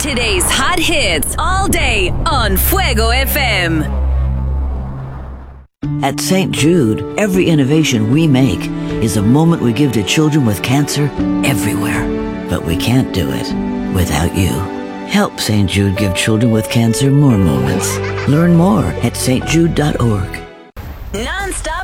Today's hot hits all day on Fuego FM. At St. Jude, every innovation we make is a moment we give to children with cancer everywhere. But we can't do it without you. Help St. Jude give children with cancer more moments. Learn more at stjude.org. Non-stop